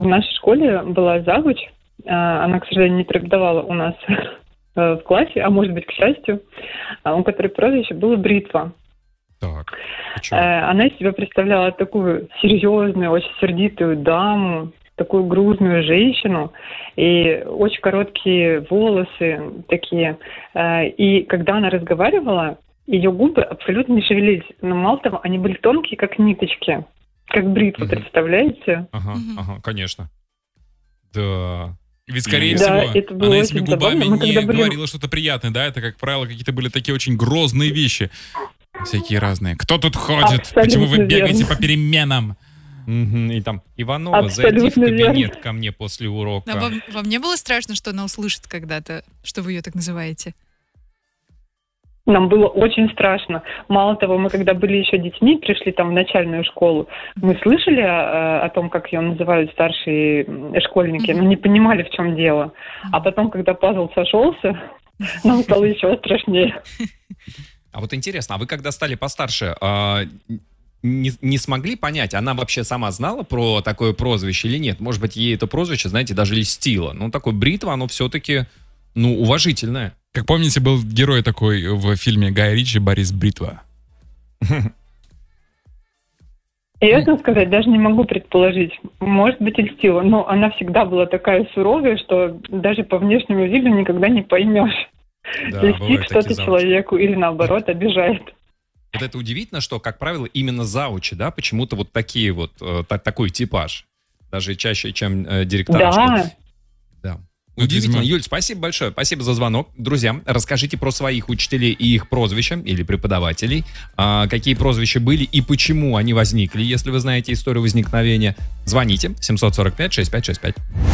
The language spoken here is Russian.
В нашей школе была завуч. Она, к сожалению, не преподавала у нас в классе, а может быть, к счастью, у которой прозвище было Бритва. Так, она из себя представляла такую серьезную, очень сердитую даму, такую грузную женщину, и очень короткие волосы такие. И когда она разговаривала, ее губы абсолютно не шевелились. Но мало того, они были тонкие, как ниточки. Как бритва, представляете? Ага, конечно. Да. Ведь, скорее всего, она этими губами не были... говорила что-то приятное, да? Это, как правило, какие-то были такие очень грозные вещи. Всякие разные. Кто тут ходит? Абсолютно Почему вы бегаете верно. по переменам? И там, Иванова, Абсолютно зайди в кабинет верно. ко мне после урока. А вам не было страшно, что она услышит когда-то, что вы ее так называете? Нам было очень страшно. Мало того, мы когда были еще детьми, пришли там в начальную школу, мы слышали о том, как ее называют старшие школьники, но не понимали, в чем дело. А потом, когда пазл сошелся, нам стало еще страшнее. А вот интересно, а вы когда стали постарше, не смогли понять, она вообще сама знала про такое прозвище или нет? Может быть, ей это прозвище, знаете, даже льстило. Ну, такое Бритва, оно все-таки, уважительное. Как помните, был герой такой в фильме Гая Ричи Борис Бритва. Честно сказать, даже не могу предположить. Может быть, и льстила, но она всегда была такая суровая, что даже по внешнему виду никогда не поймешь, Да, льстит бывают что-то такие завучи. человеку или наоборот обижает. Вот это удивительно, что, как правило, именно заучи, да, почему-то вот такие вот, такой типаж. Даже чаще, чем директора школы. Да. Да. Ну, Удивительно. видимо- Юль, спасибо большое. Спасибо за звонок. Друзья, расскажите про своих учителей и их прозвища или преподавателей. Какие прозвища были и почему они возникли, если вы знаете историю возникновения. Звоните 745-6565.